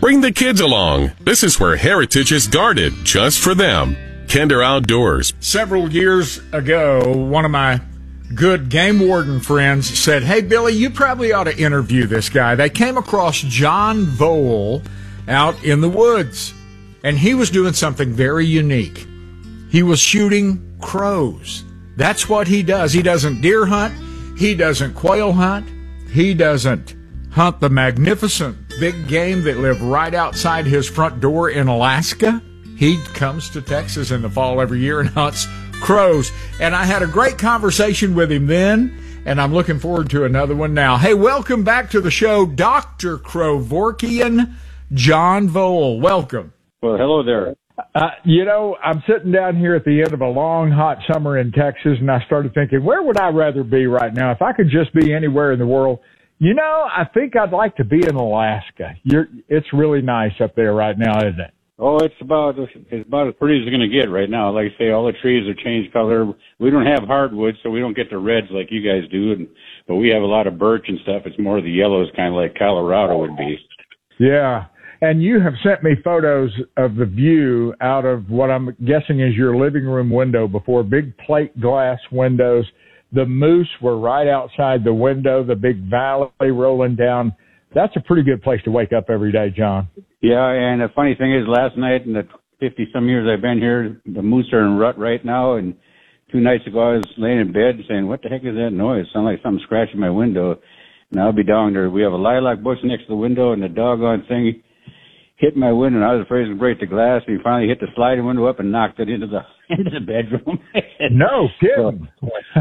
Bring the kids along. This is where heritage is guarded just for them. Kinder Outdoors. Several years ago, one of my good game warden friends said, "Hey, Billy, you probably ought to interview this guy." They came across John Vole out in the woods, and he was doing something very unique. He was shooting crows. That's what he does. He doesn't deer hunt. He doesn't quail hunt. He doesn't hunt the magnificent big game that live right outside his front door in Alaska. He comes to Texas in the fall every year and hunts crows. And I had a great conversation with him then, and I'm looking forward to another one now. Hey, welcome back to the show, Dr. Kevorkian, John Vole. Welcome. Well, hello there. I'm sitting down here at the end of a long, hot summer in Texas, and I started thinking, where would I rather be right now? If I could just be anywhere in the world, I think I'd like to be in Alaska. It's really nice up there right now, isn't it? Oh, it's about as pretty as it's going to get right now. Like I say, all the trees have changed color. We don't have hardwood, so we don't get the reds like you guys do. But we have a lot of birch and stuff. It's more of the yellows, kind of like Colorado would be. Yeah. And you have sent me photos of the view out of what I'm guessing is your living room window before, big plate glass windows. The moose were right outside the window, the big valley rolling down. That's a pretty good place to wake up every day, John. Yeah, and the funny thing is last night in the 50-some years I've been here, the moose are in rut right now, and 2 nights ago I was laying in bed saying, what the heck is that noise? It sounded like something scratching my window. And I'll be down there. We have a lilac bush next to the window, and the doggone thing hit my window, and I was afraid it would break the glass, and he finally hit the sliding window up and knocked it into the bedroom. No kidding.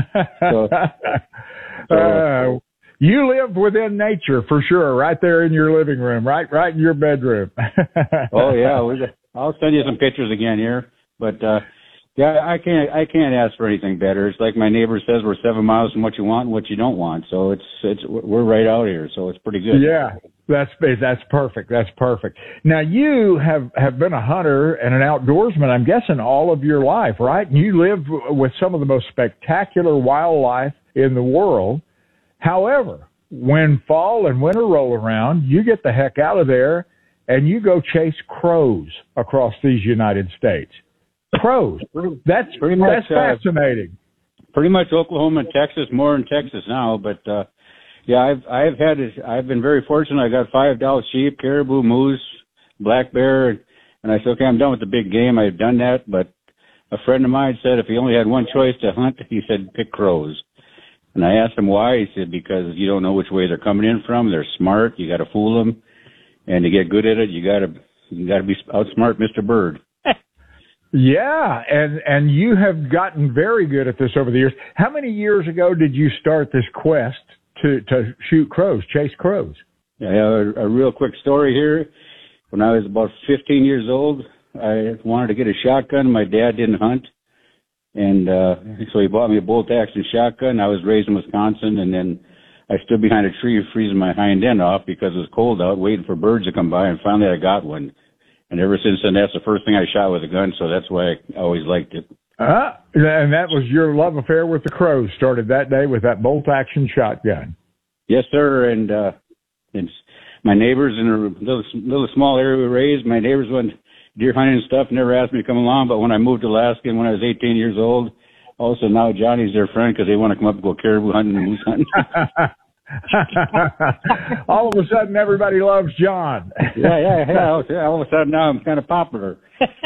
You live within nature for sure, right there in your living room, right in your bedroom. Oh yeah, I'll send you some pictures again here. But yeah, I can't ask for anything better. It's like my neighbor says, we're 7 miles from what you want and what you don't want. So we're right out here, so it's pretty good. Yeah, that's perfect. That's perfect. Now you have been a hunter and an outdoorsman, I'm guessing, all of your life, right? And you live with some of the most spectacular wildlife in the world. However, when fall and winter roll around, you get the heck out of there and you go chase crows across these United States. Crows. That's fascinating. Pretty much Oklahoma and Texas, more in Texas now, but yeah, I've been very fortunate. I got 5 adult sheep, caribou, moose, black bear, and I said, okay, I'm done with the big game. I've done that, but a friend of mine said if he only had one choice to hunt, he said pick crows. And I asked him why. He said, because you don't know which way they're coming in from. They're smart. You got to fool them. And to get good at it, you got to be outsmart Mr. Bird. Yeah. And you have gotten very good at this over the years. How many years ago did you start this quest to shoot crows, chase crows? Yeah, a real quick story here. When I was about 15 years old, I wanted to get a shotgun. My dad didn't hunt. And so he bought me a bolt-action shotgun. I was raised in Wisconsin, and then I stood behind a tree freezing my hind end off because it was cold out, waiting for birds to come by, and finally I got one. And ever since then, that's the first thing I shot with a gun, so that's why I always liked it. And that was your love affair with the crows, started that day with that bolt-action shotgun. Yes, sir, and my neighbors in a little small area we raised, my neighbors went deer hunting and stuff, never asked me to come along, but when I moved to Alaska and when I was 18 years old, also now Johnny's their friend because they want to come up and go caribou hunting and moose hunting. All of a sudden, everybody loves John. Yeah. All of a sudden, now I'm kind of popular.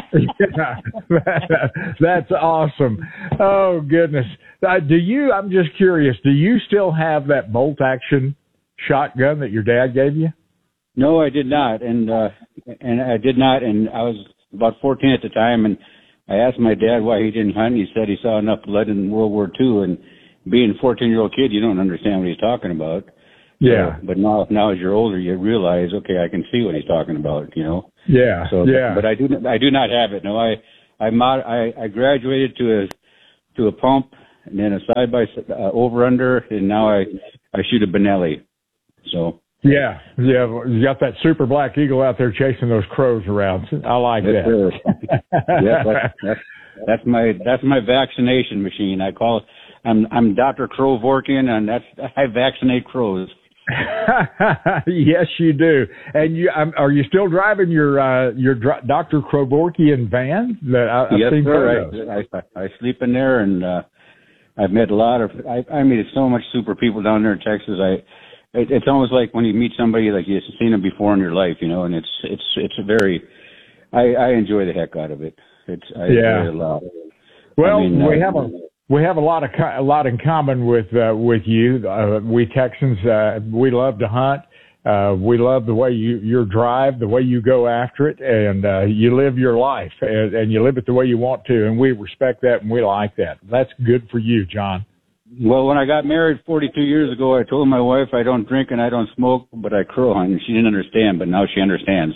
That's awesome. Oh, goodness. I'm just curious, do you still have that bolt-action shotgun that your dad gave you? No, I did not, and I did not, and I was about 14 at the time, and I asked my dad why he didn't hunt. He said he saw enough blood in World War II, and being a 14-year-old kid, you don't understand what he's talking about. Yeah. So, but now as you're older, you realize, okay, I can see what he's talking about, Yeah. So, yeah. But I do not have it. No, I graduated to a pump, and then a side by over under, and now I shoot a Benelli. So. Yeah, you got that super black eagle out there chasing those crows around. I like that. Yeah, that's my vaccination machine. I call it. I'm Dr. Kevorkian, and I vaccinate crows. Yes, you do. And are you still driving your Dr. Krovorkian van? Yes, sir. I sleep in there, and I've met a lot of. I meet so much super people down there in Texas. It's almost like when you meet somebody like you've seen them before in your life, and it's a very. I enjoy the heck out of it. I enjoy it a lot. Well, we have a lot in common with you. We Texans, we love to hunt. We love the way you drive, the way you go after it, and you live your life, and you live it the way you want to, and we respect that and we like that. That's good for you, John. Well, when I got married 42 years ago, I told my wife I don't drink and I don't smoke, but I crow hunt, and she didn't understand, but now she understands.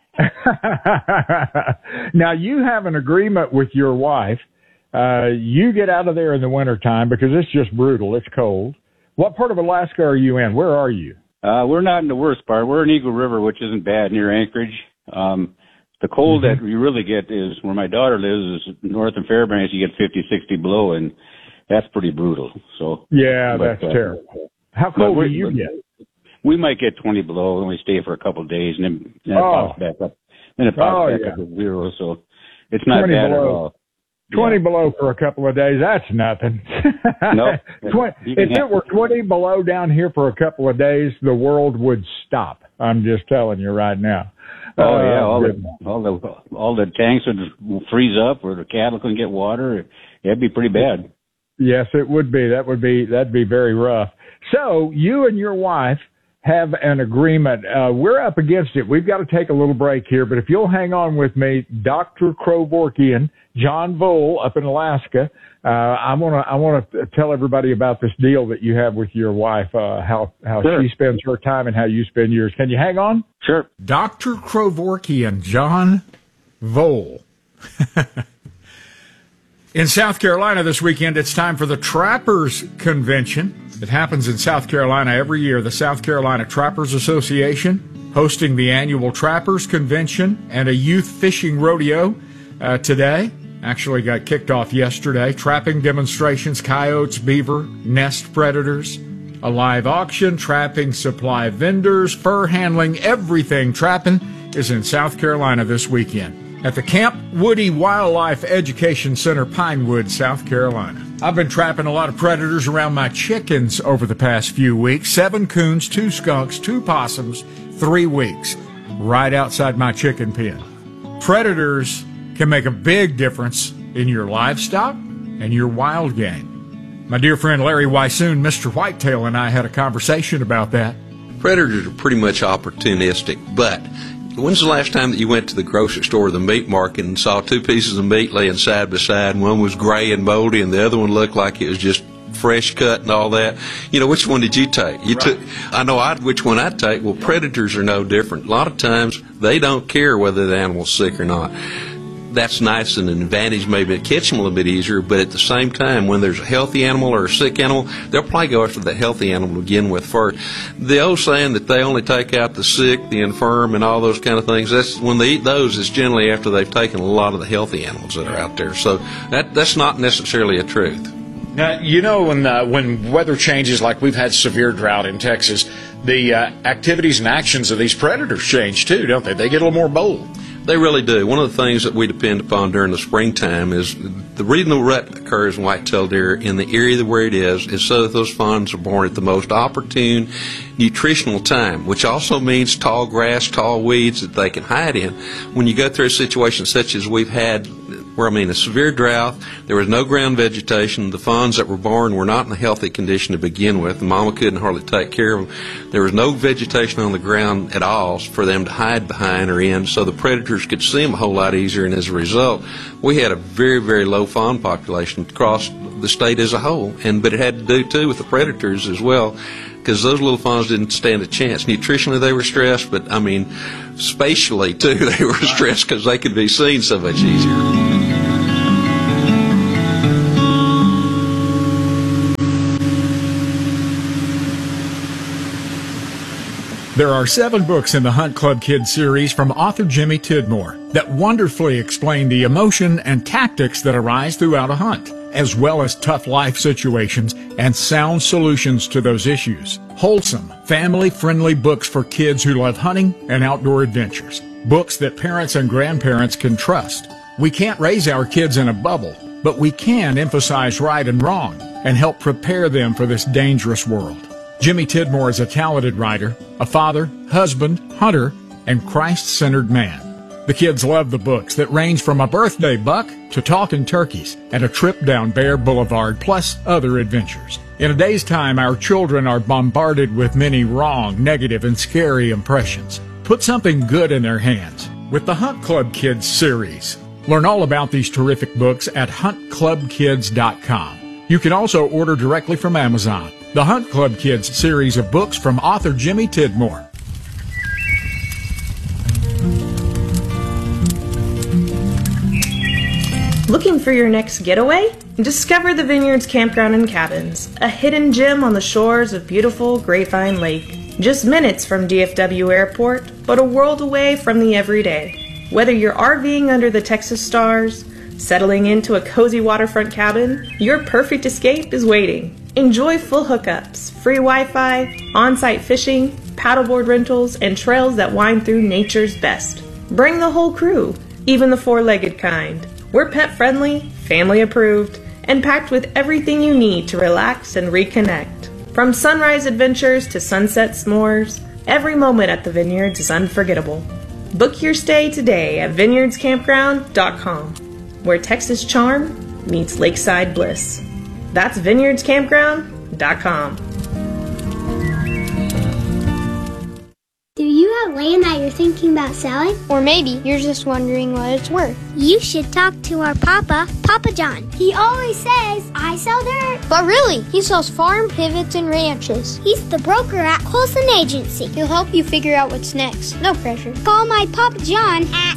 Now, you have an agreement with your wife. You get out of there in the wintertime because it's just brutal. It's cold. What part of Alaska are you in? Where are you? We're not in the worst part. We're in Eagle River, which isn't bad, near Anchorage. The cold that you really get is where my daughter lives, is north of Fairbanks. You get 50, 60 below, and that's pretty brutal. So yeah, that's terrible. How cold do you get? We might get 20 below, and we stay for a couple of days, and then it pops back up. Then it pops back up to 0, so it's not bad at all. 20 below for a couple of days, that's nothing. No. If it were 20 below down here for a couple of days, the world would stop. I'm just telling you right now. Oh, yeah, all the tanks would freeze up, or the cattle couldn't get water. It'd be pretty bad. Yes, it would be. That'd be very rough. So you and your wife have an agreement. We're up against it. We've got to take a little break here, but if you'll hang on with me, Dr. Krovorkian, John Vole up in Alaska, I want to tell everybody about this deal that you have with your wife, how sure. she spends her time and how you spend yours. Can you hang on? Sure. Dr. Krovorkian, John Vole. In South Carolina this weekend, it's time for the Trappers Convention. It happens in South Carolina every year. The South Carolina Trappers Association hosting the annual Trappers Convention and a youth fishing rodeo today. Actually got kicked off yesterday. Trapping demonstrations, coyotes, beaver, nest predators, a live auction, trapping supply vendors, fur handling, everything trapping is in South Carolina this weekend at the Camp Woody Wildlife Education Center, Pinewood, South Carolina. I've been trapping a lot of predators around my chickens over the past few weeks. 7 coons, 2 skunks, 2 possums, 3 weeks, right outside my chicken pen. Predators can make a big difference in your livestock and your wild game. My dear friend Larry Weissoon, Mr. Whitetail, and I had a conversation about that. Predators are pretty much opportunistic, but when's the last time that you went to the grocery store or the meat market and saw 2 pieces of meat laying side by side, and one was gray and moldy and the other one looked like it was just fresh cut and all that? Which one did you take? I know which one I'd take. Well, predators are no different. A lot of times they don't care whether the animal's sick or not. That's nice and an advantage, maybe to catch them a little bit easier, but at the same time, when there's a healthy animal or a sick animal, they'll probably go after the healthy animal to begin with first. The old saying that they only take out the sick, the infirm, and all those kind of things, that's when they eat those, it's generally after they've taken a lot of the healthy animals that are out there. So that's not necessarily a truth. Now, when weather changes, like we've had severe drought in Texas, the activities and actions of these predators change too, don't they? They get a little more bold. They really do. One of the things that we depend upon during the springtime is the reason the rut occurs in white-tailed deer in the area where it is so that those fawns are born at the most opportune nutritional time, which also means tall grass, tall weeds that they can hide in. When you go through a situation such as we've had, a severe drought, there was no ground vegetation, the fawns that were born were not in a healthy condition to begin with, the mama couldn't hardly take care of them. There was no vegetation on the ground at all for them to hide behind or in, so the predators could see them a whole lot easier, and as a result, we had a very, very low fawn population across the state as a whole, but it had to do, too, with the predators as well, because those little fawns didn't stand a chance. Nutritionally, they were stressed, but, spatially, too, they were stressed because they could be seen so much easier. There are 7 books in the Hunt Club Kids series from author Jimmy Tidmore that wonderfully explain the emotion and tactics that arise throughout a hunt, as well as tough life situations and sound solutions to those issues. Wholesome, family-friendly books for kids who love hunting and outdoor adventures. Books that parents and grandparents can trust. We can't raise our kids in a bubble, but we can emphasize right and wrong and help prepare them for this dangerous world. Jimmy Tidmore is a talented writer, a father, husband, hunter, and Christ-centered man. The kids love the books that range from a birthday buck to talking turkeys and a trip down Bear Boulevard, plus other adventures. In a day's time, our children are bombarded with many wrong, negative, and scary impressions. Put something good in their hands with the Hunt Club Kids series. Learn all about these terrific books at huntclubkids.com. You can also order directly from Amazon. The Hunt Club Kids series of books from author Jimmy Tidmore. Looking for your next getaway? Discover the Vineyards Campground and Cabins, a hidden gem on the shores of beautiful Grapevine Lake. Just minutes from DFW Airport, but a world away from the everyday. Whether you're RVing under the Texas stars, settling into a cozy waterfront cabin, your perfect escape is waiting. Enjoy full hookups, free Wi-Fi, on-site fishing, paddleboard rentals, and trails that wind through nature's best. Bring the whole crew, even the four-legged kind. We're pet-friendly, family-approved, and packed with everything you need to relax and reconnect. From sunrise adventures to sunset s'mores, every moment at the Vineyards is unforgettable. Book your stay today at vineyardscampground.com, where Texas charm meets lakeside bliss. That's vineyardscampground.com. Do you have land that you're thinking about selling? Or maybe you're just wondering what it's worth. You should talk to our Papa John. He always says, I sell dirt. But really, he sells farm pivots and ranches. He's the broker at Colson Agency. He'll help you figure out what's next. No pressure. Call my Papa John at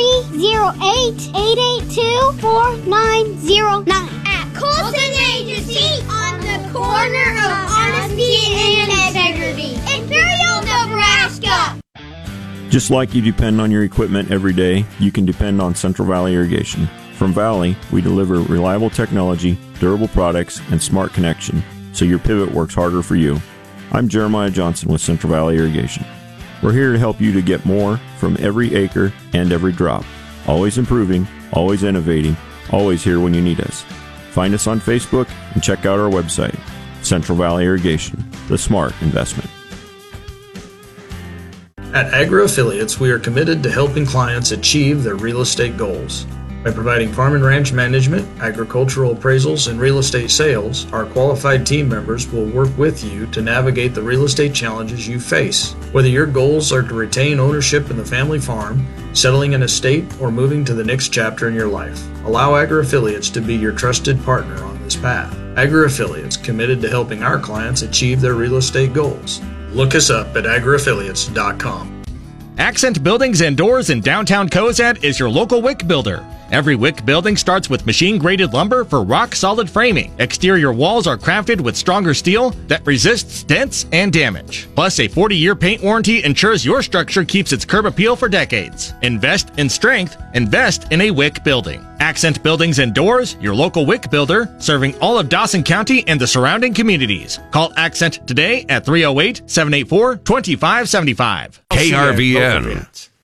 308-882-4909. At Colson Agency on the corner of honesty and integrity. Imperial, Nebraska. Just like you depend on your equipment every day, you can depend on Central Valley Irrigation. From Valley, we deliver reliable technology, durable products, and smart connection, so your pivot works harder for you. I'm Jeremiah Johnson with Central Valley Irrigation. We're here to help you to get more from every acre and every drop. Always improving, always innovating, always here when you need us. Find us on Facebook and check out our website, Central Valley Irrigation, the smart investment. At Agro Affiliates, we are committed to helping clients achieve their real estate goals. By providing farm and ranch management, agricultural appraisals, and real estate sales, our qualified team members will work with you to navigate the real estate challenges you face. Whether your goals are to retain ownership in the family farm, settling an estate, or moving to the next chapter in your life, allow Agro Affiliates to be your trusted partner on this path. Agro Affiliates, committed to helping our clients achieve their real estate goals. Look us up at agroaffiliates.com. Accent Buildings and Doors in downtown Cozad is your local WIC builder. Every WIC building starts with machine-graded lumber for rock-solid framing. Exterior walls are crafted with stronger steel that resists dents and damage. Plus, a 40-year paint warranty ensures your structure keeps its curb appeal for decades. Invest in strength. Invest in a WIC building. Accent Buildings and Doors, your local WIC builder, serving all of Dawson County and the surrounding communities. Call Accent today at 308-784-2575. KRVN.